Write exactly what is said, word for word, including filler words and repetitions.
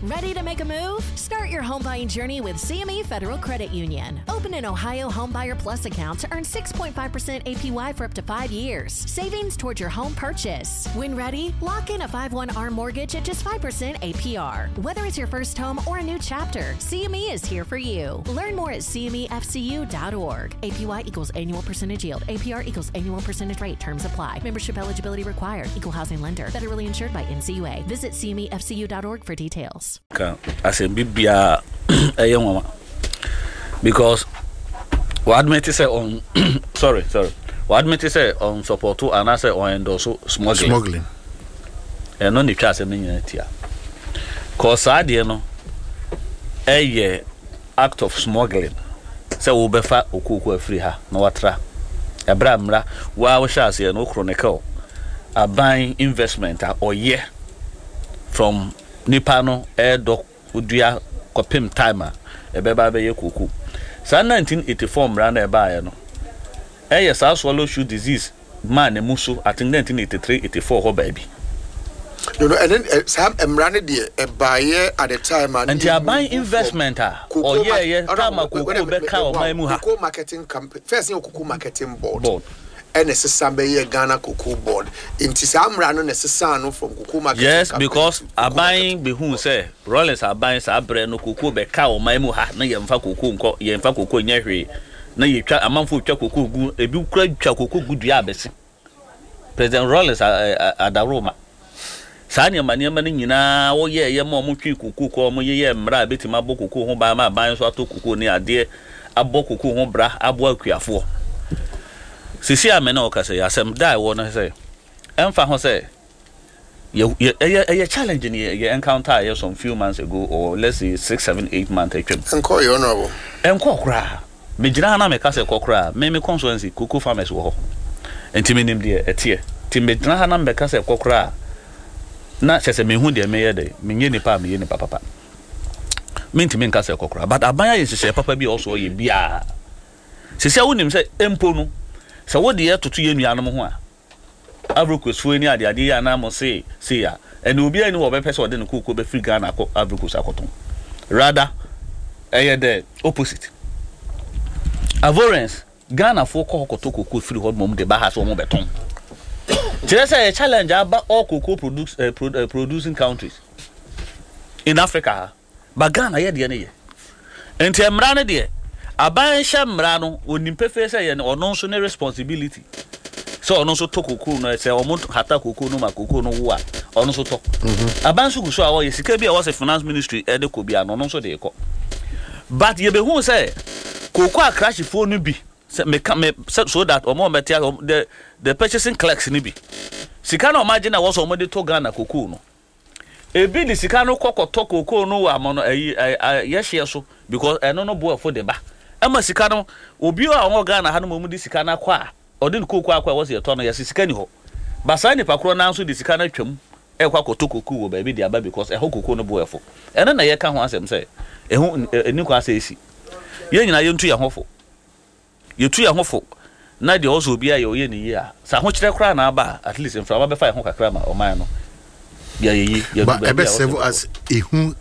Ready to make a move? Start your home buying journey with C M E Federal Credit Union. Open an Ohio Homebuyer Plus account to earn six point five percent A P Y for up to five years. Savings towards your home purchase. When ready, lock in a five one A R M mortgage at just five percent A P R. Whether it's your first home or a new chapter, C M E is here for you. Learn more at C M E F C U dot org. A P Y equals annual percentage yield. A P R equals annual percentage rate. Terms apply. Membership eligibility required. Equal housing lender. Federally insured by N C U A. Visit C M E F C U dot org for details. As a bibia a young woman. Because what made you say on sorry, sorry. What made you say on support to and I say on endorse smuggling. Smuggling. And on the class a minute here. Cause I dear no a act of smuggling. So we befa okuku free her no watra. Abramra wa shall say no chronicle. A buying investment or year from Nipano air doc udua kopim timer e beba be ye kuku. Sa nineteen eighty-four mra na e ba ye no. E yes swallow shoe disease man e muso at nineteen eighty-three eighty-four ho baby. No no and then uh, Sam emra ne de e ba ye at the time and and you are buying investment ah or yeah yeah kama kuku be ka o mai mu ha. Kuku marketing campaign first thing kuku marketing board. board. And necessary ye Ghana Cocoa Board. Inti samra no necessary from Cocoa market. Yes, because a buying be who say Rollins are buying sa bre no cocoa be ka o mai mu ha na yemfa cocoa nko yemfa cocoa nya hwe na yetwa amanfo twa cocoa gu ebi kura twa cocoa gu dua abese. President Rollins adaroma sa nya mane mane nyina wo ye ye mo mo twi cocoa ko mo ye ye mra betima bo cocoa ho ba ma ban so ato cocoa ni ade abo cocoa ho bra abo akuafo. Sisi amena okase yasem dai wona say emfa ho say ye ye challenge ni ye encounter ye some few months ago or let's say six seven eight months atwem enko ye honorable enko kra me gina na me kase kokra me me constituency cocoa farmers wo ho enti me nim de etie ti me gina na me kase kokra na chese me hu de me ye de me nye nipa me ye nipa papa me enti me kase kokra but abanya ye hye papa bi also ye bia sisi a wonim say empo no so what the to two year no ho a Abrocos fu ni ade ade ya na mo say say ya and obi ani wo be pese ode no kuku be free Ghana ko Abrocos akoton rather eh the opposite Avorens Ghana fo ko koto kuku free hod mom de ba ha so mo beton tire say a challenge about all cocoa produce uh, pro, uh, producing countries in Africa but Ghana ye de ne ye enti emra ne de aban shamra no onimpe fe say ye ono so ne responsibility so ono so to kokoo no say omo hata kokoo no ma kokoo no wo a ono so to aban so guso a wo ye sika bi a wo say finance ministry e de ko bi a no no so de ko but ye be hu say kokoo a crash phone no bi me so that omo metia the the purchasing clerks ni bi sika no imagine na wo so omo de to Ghana kokoo no e bi di sika no kokoto kokoo no wa mo no ayi ye hye so because eno no bo afo de ba ama sika no obi a won Ghana ha no mu di sika na kwa odin koku akwa wo se to no yesi sika ni ho basa ni pakro na nso di sika na twam e kwa koto koku wo ba bi di aba because e ho koku no bo efo eno na ye ka ho asem se e ho eni kwa asa esi ye nyina ye ntu ye hofo ye tu ye hofo na de ozo obi a ye oye ni ye a sa ho kire kra na aba at least mfra ba be fa ho kakra ma o man no ya ye ye but ebe serve as a hu